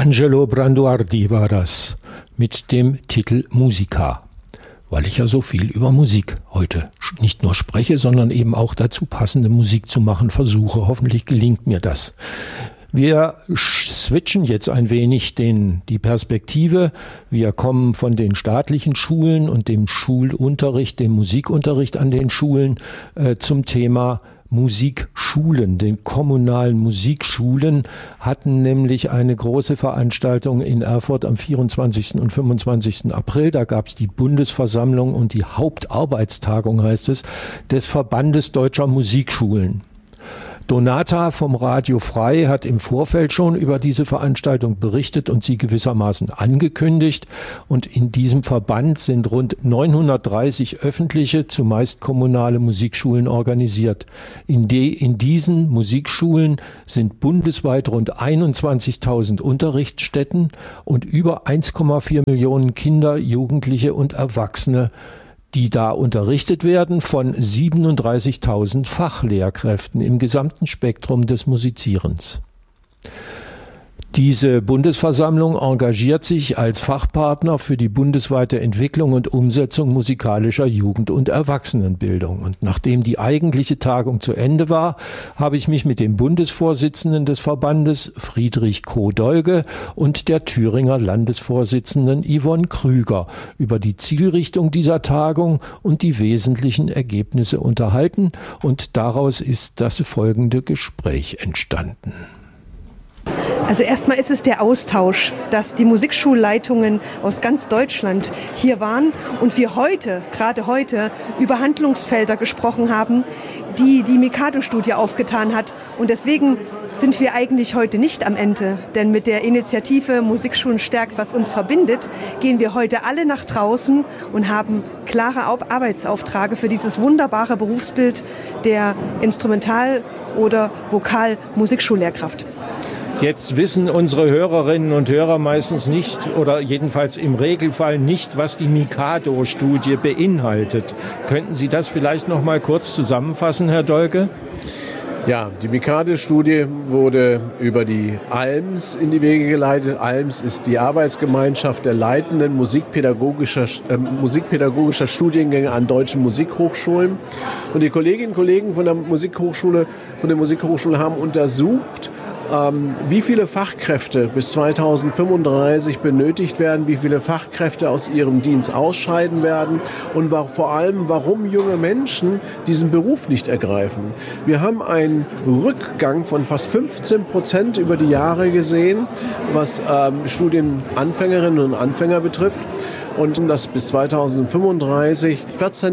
Angelo Branduardi war das mit dem Titel Musica, weil ich ja so viel über Musik heute nicht nur spreche, sondern eben auch dazu passende Musik zu machen versuche. Hoffentlich gelingt mir das. Wir switchen jetzt ein wenig die Perspektive. Wir kommen von den staatlichen Schulen und dem Schulunterricht, dem Musikunterricht an den Schulen zum Thema Musikschulen. Den kommunalen Musikschulen hatten nämlich eine große Veranstaltung in Erfurt am 24. und 25. April. Da gab es die Bundesversammlung und die Hauptarbeitstagung, heißt es, des Verbandes Deutscher Musikschulen. Donata vom Radio Frei hat im Vorfeld schon über diese Veranstaltung berichtet und sie gewissermaßen angekündigt. Und in diesem Verband sind rund 930 öffentliche, zumeist kommunale Musikschulen organisiert. In diesen Musikschulen sind bundesweit rund 21.000 Unterrichtsstätten und über 1,4 Millionen Kinder, Jugendliche und Erwachsene, die da unterrichtet werden von 37.000 Fachlehrkräften im gesamten Spektrum des Musizierens. Diese Bundesversammlung engagiert sich als Fachpartner für die bundesweite Entwicklung und Umsetzung musikalischer Jugend- und Erwachsenenbildung. Und nachdem die eigentliche Tagung zu Ende war, habe ich mich mit dem Bundesvorsitzenden des Verbandes, Friedrich Koh-Dolge, und der Thüringer Landesvorsitzenden Yvonne Krüger über die Zielrichtung dieser Tagung und die wesentlichen Ergebnisse unterhalten. Und daraus ist das folgende Gespräch entstanden. Also erstmal ist es der Austausch, dass die Musikschulleitungen aus ganz Deutschland hier waren und wir gerade heute, über Handlungsfelder gesprochen haben, die die Mikado-Studie aufgetan hat. Und deswegen sind wir eigentlich heute nicht am Ende, denn mit der Initiative Musikschulen stärkt, was uns verbindet, gehen wir heute alle nach draußen und haben klare Arbeitsaufträge für dieses wunderbare Berufsbild der Instrumental- oder Vokal-Musikschullehrkraft. Jetzt wissen unsere Hörerinnen und Hörer meistens nicht oder jedenfalls im Regelfall nicht, was die Mikado-Studie beinhaltet. Könnten Sie das vielleicht noch mal kurz zusammenfassen, Herr Dolge? Ja, die Mikado-Studie wurde über die ALMS in die Wege geleitet. ALMS ist die Arbeitsgemeinschaft der leitenden musikpädagogischer Studiengänge an deutschen Musikhochschulen. Und die Kolleginnen und Kollegen von der Musikhochschule haben untersucht, wie viele Fachkräfte bis 2035 benötigt werden, wie viele Fachkräfte aus ihrem Dienst ausscheiden werden und vor allem, warum junge Menschen diesen Beruf nicht ergreifen. Wir haben einen Rückgang von fast 15% über die Jahre gesehen, was Studienanfängerinnen und Anfänger betrifft. Und dass bis 2035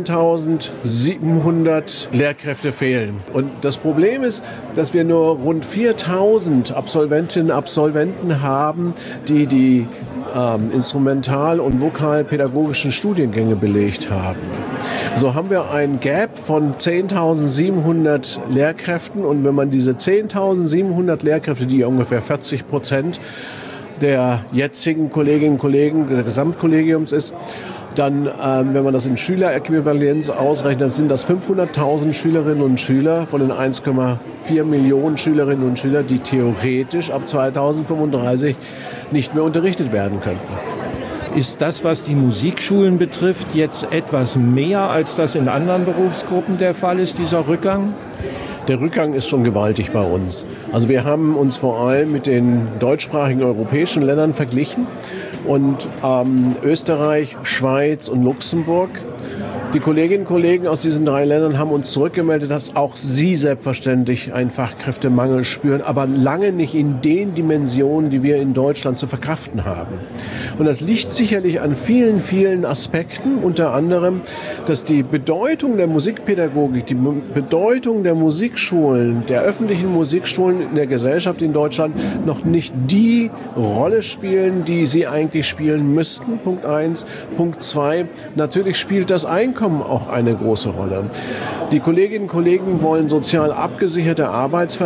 14.700 Lehrkräfte fehlen. Und das Problem ist, dass wir nur rund 4.000 Absolventinnen und Absolventen haben, die instrumental- und vokalpädagogischen Studiengänge belegt haben. So haben wir ein Gap von 10.700 Lehrkräften. Und wenn man diese 10.700 Lehrkräfte, die ungefähr 40% der jetzigen Kolleginnen und Kollegen des Gesamtkollegiums ist, dann, wenn man das in Schüleräquivalenz ausrechnet, sind das 500.000 Schülerinnen und Schüler von den 1,4 Millionen Schülerinnen und Schülern, die theoretisch ab 2035 nicht mehr unterrichtet werden könnten. Ist das, was die Musikschulen betrifft, jetzt etwas mehr, als das in anderen Berufsgruppen der Fall ist, dieser Rückgang? Der Rückgang ist schon gewaltig bei uns. Also wir haben uns vor allem mit den deutschsprachigen europäischen Ländern verglichen und Österreich, Schweiz und Luxemburg. Die Kolleginnen und Kollegen aus diesen 3 Ländern haben uns zurückgemeldet, dass auch sie selbstverständlich einen Fachkräftemangel spüren, aber lange nicht in den Dimensionen, die wir in Deutschland zu verkraften haben. Und das liegt sicherlich an vielen, vielen Aspekten, unter anderem, dass die Bedeutung der Musikpädagogik, die Bedeutung der Musikschulen, der öffentlichen Musikschulen in der Gesellschaft in Deutschland noch nicht die Rolle spielen, die sie eigentlich spielen müssten. Punkt 1. Punkt 2. Natürlich spielt das Einkommen auch eine große Rolle. Die Kolleginnen und Kollegen wollen sozial abgesicherte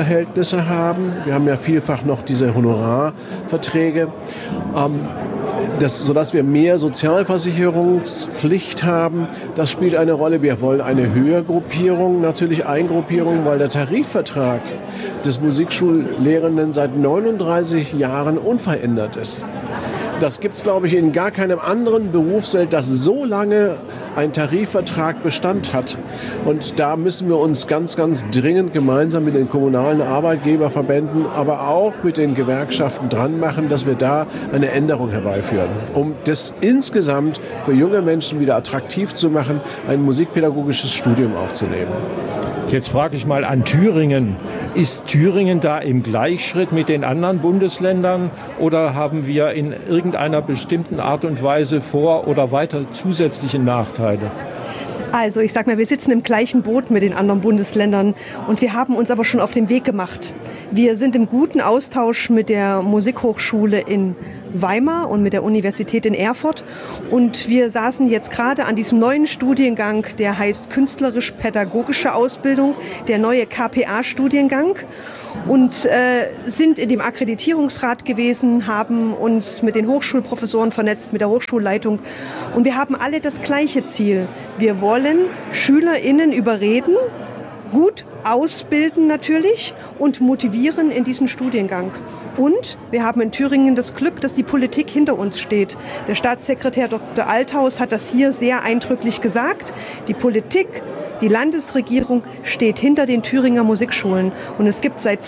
Arbeitsverhältnisse haben. Wir haben ja vielfach noch diese Honorarverträge. sodass wir mehr Sozialversicherungspflicht haben. Das spielt eine Rolle. Wir wollen eine Höhergruppierung, natürlich Eingruppierung, weil der Tarifvertrag des Musikschullehrenden seit 39 Jahren unverändert ist. Das gibt es, glaube ich, in gar keinem anderen Berufsfeld, das so lange ein Tarifvertrag Bestand hat. Und da müssen wir uns ganz, ganz dringend gemeinsam mit den kommunalen Arbeitgeberverbänden, aber auch mit den Gewerkschaften dran machen, dass wir da eine Änderung herbeiführen, um das insgesamt für junge Menschen wieder attraktiv zu machen, ein musikpädagogisches Studium aufzunehmen. Jetzt frage ich mal an Thüringen. Ist Thüringen da im Gleichschritt mit den anderen Bundesländern oder haben wir in irgendeiner bestimmten Art und Weise Vor- oder weiter zusätzliche Nachteile? Also ich sag mal, wir sitzen im gleichen Boot mit den anderen Bundesländern und wir haben uns aber schon auf den Weg gemacht. Wir sind im guten Austausch mit der Musikhochschule in Weimar und mit der Universität in Erfurt. Und wir saßen jetzt gerade an diesem neuen Studiengang, der heißt Künstlerisch-Pädagogische Ausbildung, der neue KPA-Studiengang. Und sind in dem Akkreditierungsrat gewesen, haben uns mit den Hochschulprofessoren vernetzt, mit der Hochschulleitung. Und wir haben alle das gleiche Ziel. Wir wollen SchülerInnen überreden, gut ausbilden natürlich und motivieren in diesen Studiengang. Und wir haben in Thüringen das Glück, dass die Politik hinter uns steht. Der Staatssekretär Dr. Althaus hat das hier sehr eindrücklich gesagt. Die Politik, die Landesregierung steht hinter den Thüringer Musikschulen. Und es gibt seit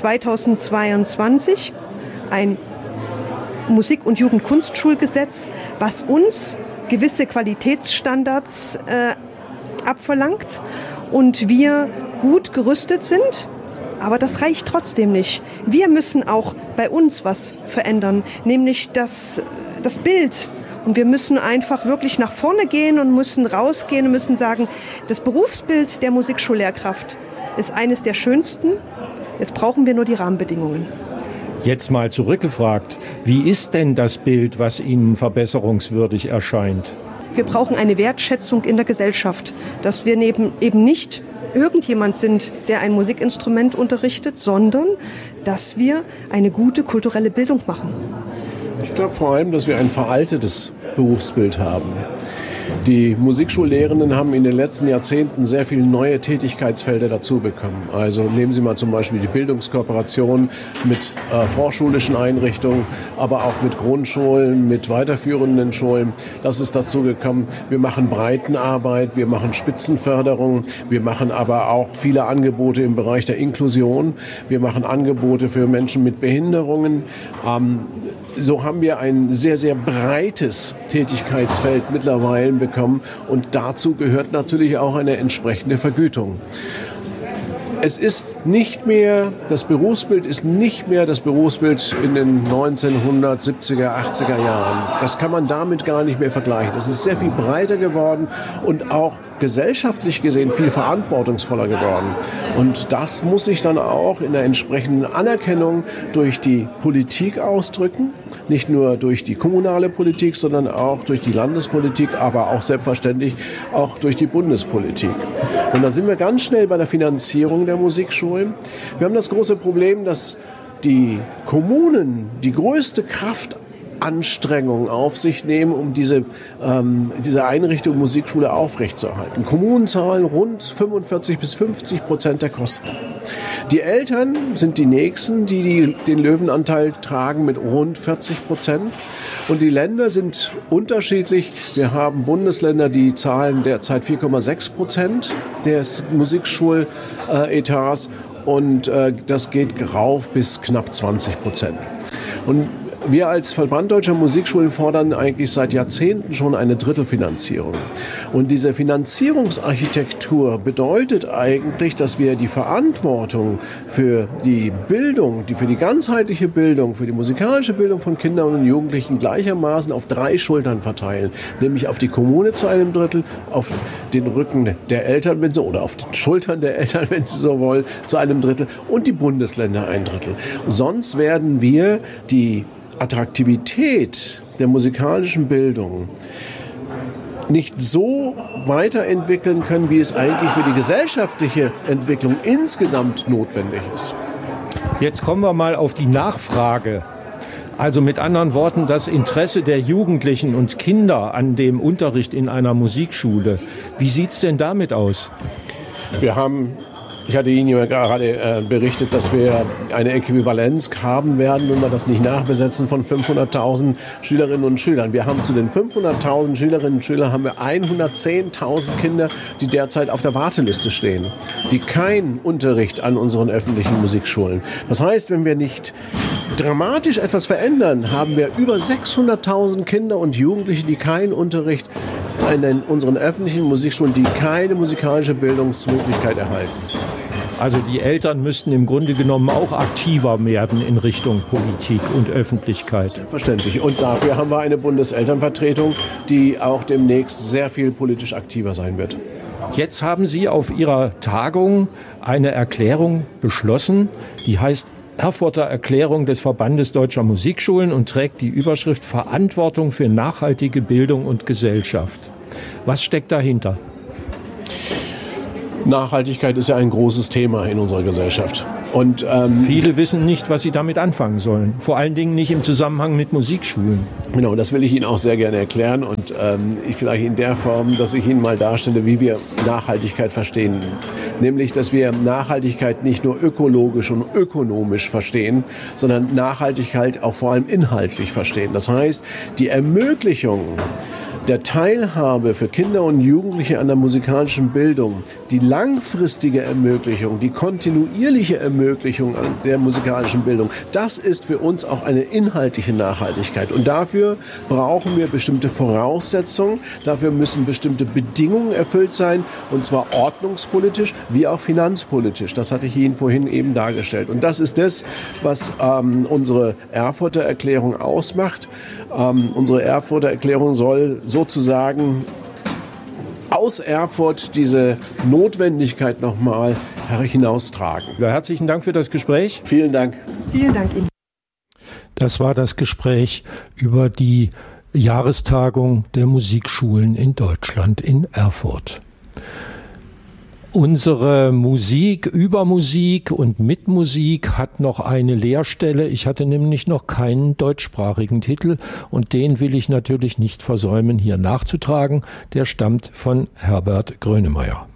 2022 ein Musik- und Jugendkunstschulgesetz, was uns gewisse Qualitätsstandards abverlangt und wir gut gerüstet sind. Aber das reicht trotzdem nicht. Wir müssen auch bei uns was verändern, nämlich das Bild. Und wir müssen einfach wirklich nach vorne gehen und müssen rausgehen und müssen sagen, das Berufsbild der Musikschullehrkraft ist eines der schönsten. Jetzt brauchen wir nur die Rahmenbedingungen. Jetzt mal zurückgefragt, wie ist denn das Bild, was Ihnen verbesserungswürdig erscheint? Wir brauchen eine Wertschätzung in der Gesellschaft, dass wir eben nicht irgendjemand sind, der ein Musikinstrument unterrichtet, sondern dass wir eine gute kulturelle Bildung machen. Ich glaube vor allem, dass wir ein veraltetes Berufsbild haben. Die Musikschullehrenden haben in den letzten Jahrzehnten sehr viele neue Tätigkeitsfelder dazu bekommen. Also nehmen Sie mal zum Beispiel die Bildungskooperation mit vorschulischen Einrichtungen, aber auch mit Grundschulen, mit weiterführenden Schulen. Das ist dazu gekommen. Wir machen Breitenarbeit, wir machen Spitzenförderung, wir machen aber auch viele Angebote im Bereich der Inklusion. Wir machen Angebote für Menschen mit Behinderungen. So haben wir ein sehr, sehr breites Tätigkeitsfeld mittlerweile bekommen und dazu gehört natürlich auch eine entsprechende Vergütung. Es ist nicht mehr, das Berufsbild ist nicht mehr das Berufsbild in den 1970er, 80er Jahren. Das kann man damit gar nicht mehr vergleichen. Es ist sehr viel breiter geworden und auch gesellschaftlich gesehen viel verantwortungsvoller geworden. Und das muss sich dann auch in der entsprechenden Anerkennung durch die Politik ausdrücken. Nicht nur durch die kommunale Politik, sondern auch durch die Landespolitik, aber auch selbstverständlich auch durch die Bundespolitik. Und da sind wir ganz schnell bei der Finanzierung der Musikschulen. Wir haben das große Problem, dass die Kommunen die größte Kraftanstrengung auf sich nehmen, um diese Einrichtung Musikschule aufrechtzuerhalten. Kommunen zahlen rund 45-50% der Kosten. Die Eltern sind die Nächsten, die den Löwenanteil tragen mit rund 40%. Und die Länder sind unterschiedlich. Wir haben Bundesländer, die zahlen derzeit 4,6% des Musikschuletats und das geht rauf bis knapp 20%. Und wir als Verband Deutscher Musikschulen fordern eigentlich seit Jahrzehnten schon eine Drittelfinanzierung. Und diese Finanzierungsarchitektur bedeutet eigentlich, dass wir die Verantwortung für die Bildung, für die ganzheitliche Bildung, für die musikalische Bildung von Kindern und Jugendlichen gleichermaßen auf 3 Schultern verteilen. Nämlich auf die Kommune zu einem Drittel, auf den Rücken der Eltern, wenn sie, oder auf den Schultern der Eltern, wenn sie so wollen, zu einem Drittel und die Bundesländer ein Drittel. Sonst werden wir die Attraktivität der musikalischen Bildung nicht so weiterentwickeln können, wie es eigentlich für die gesellschaftliche Entwicklung insgesamt notwendig ist. Jetzt kommen wir mal auf die Nachfrage. Also mit anderen Worten, das Interesse der Jugendlichen und Kinder an dem Unterricht in einer Musikschule. Wie sieht's denn damit aus? Ich hatte Ihnen ja gerade berichtet, dass wir eine Äquivalenz haben werden, wenn wir das nicht nachbesetzen, von 500.000 Schülerinnen und Schülern. Wir haben zu den 500.000 Schülerinnen und Schülern haben wir 110.000 Kinder, die derzeit auf der Warteliste stehen, die keinen Unterricht an unseren öffentlichen Musikschulen. Das heißt, wenn wir nicht dramatisch etwas verändern, haben wir über 600.000 Kinder und Jugendliche, die keinen Unterricht in unseren öffentlichen Musikschulen, die keine musikalische Bildungsmöglichkeit erhalten. Also die Eltern müssten im Grunde genommen auch aktiver werden in Richtung Politik und Öffentlichkeit. Selbstverständlich. Und dafür haben wir eine Bundeselternvertretung, die auch demnächst sehr viel politisch aktiver sein wird. Jetzt haben Sie auf Ihrer Tagung eine Erklärung beschlossen, die heißt Erfurter Erklärung des Verbandes Deutscher Musikschulen und trägt die Überschrift Verantwortung für nachhaltige Bildung und Gesellschaft. Was steckt dahinter? Nachhaltigkeit ist ja ein großes Thema in unserer Gesellschaft. Und viele wissen nicht, was sie damit anfangen sollen. Vor allen Dingen nicht im Zusammenhang mit Musikschulen. Genau, das will ich Ihnen auch sehr gerne erklären. Und ich vielleicht in der Form, dass ich Ihnen mal darstelle, wie wir Nachhaltigkeit verstehen. Nämlich, dass wir Nachhaltigkeit nicht nur ökologisch und ökonomisch verstehen, sondern Nachhaltigkeit auch vor allem inhaltlich verstehen. Das heißt, die Ermöglichung der Teilhabe für Kinder und Jugendliche an der musikalischen Bildung, die langfristige Ermöglichung, die kontinuierliche Ermöglichung an der musikalischen Bildung, das ist für uns auch eine inhaltliche Nachhaltigkeit. Und dafür brauchen wir bestimmte Voraussetzungen, dafür müssen bestimmte Bedingungen erfüllt sein, und zwar ordnungspolitisch wie auch finanzpolitisch. Das hatte ich Ihnen vorhin eben dargestellt. Und das ist das, was unsere Erfurter Erklärung ausmacht. Unsere Erfurter Erklärung soll sozusagen aus Erfurt diese Notwendigkeit nochmal hinaustragen. Ja, herzlichen Dank für das Gespräch. Vielen Dank. Vielen Dank Ihnen. Das war das Gespräch über die Jahrestagung der Musikschulen in Deutschland in Erfurt. Unsere Musik über Musik und mit Musik hat noch eine Leerstelle. Ich hatte nämlich noch keinen deutschsprachigen Titel und den will ich natürlich nicht versäumen, hier nachzutragen. Der stammt von Herbert Grönemeyer.